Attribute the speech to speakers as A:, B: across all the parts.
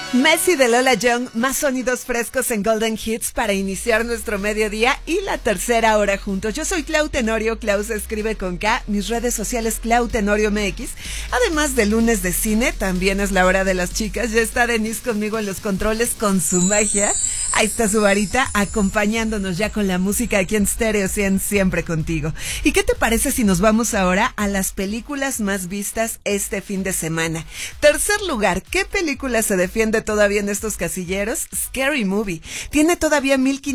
A: Messi de Lola Young, más sonidos frescos en Golden Hits para iniciar nuestro mediodía y la tercera hora juntos. Yo soy Clau Tenorio, Clau se escribe con K, mis redes sociales Clau Tenorio MX. Además de lunes de cine, también es la hora de las chicas. Ya está Denise conmigo en los controles con su magia. Ahí está su varita acompañándonos ya con la música aquí en Stereo 100, siempre contigo. ¿Y qué te parece si nos vamos ahora a las películas más vistas este fin de semana? Tercer lugar, ¿qué película se defiende todavía en estos casilleros? Scary Movie. Tiene todavía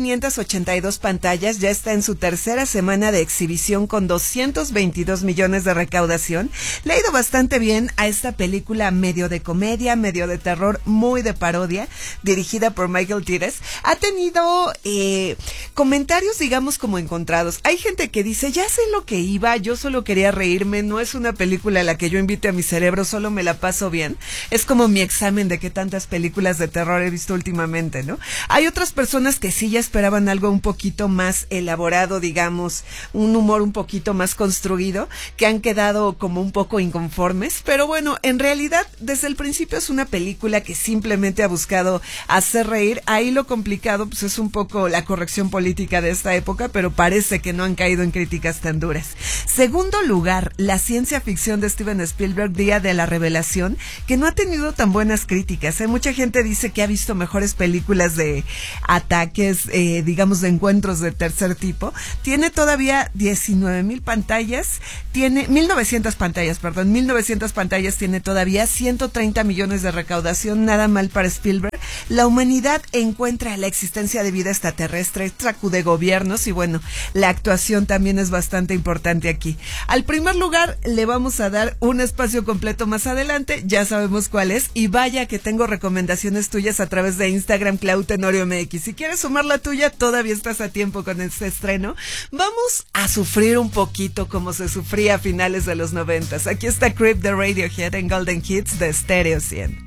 A: 1,582 pantallas, ya está en su tercera semana de exhibición con 222 millones de recaudación. Le ha ido bastante bien a esta película medio de comedia, medio de terror, muy de parodia, dirigida por Michael Tires. Ha tenido comentarios, digamos, como encontrados. Hay gente que dice, ya sé lo que iba, yo solo quería reírme, no es una película a la que yo invite a mi cerebro, solo me la paso bien. Es como mi examen de qué tantas películas de terror he visto últimamente, ¿no? Hay otras personas que sí ya esperaban algo un poquito más elaborado, digamos, un humor un poquito más construido, que han quedado como un poco inconformes, pero bueno, en realidad desde el principio es una película que simplemente ha buscado hacer reír. Ahí lo complicado pues es un poco la corrección política de esta época, pero parece que no han caído en críticas tan duras. Segundo lugar, la ciencia ficción de Steven Spielberg, Día de la Revelación, que no ha tenido tan buenas críticas. Mucha gente dice que ha visto mejores películas de ataques, digamos, de encuentros de tercer tipo. Tiene todavía 19,000 pantallas, tiene 1,900 pantallas, perdón, 1,900 pantallas tiene todavía, 130 millones de recaudación, nada mal para Spielberg. La humanidad encuentra la existencia de vida extraterrestre, sacude gobiernos y bueno, la actuación también es bastante importante aquí. Al primer lugar le vamos a dar un espacio completo más adelante, ya sabemos cuál es, y vaya que tengo recomendaciones tuyas a través de Instagram, Clau Tenorio MX. Si quieres sumar la tuya, todavía estás a tiempo con este estreno. Vamos a sufrir un poquito como se sufría a finales de los 90. Aquí está Creep de Radiohead en Golden Hits de Stereo 100.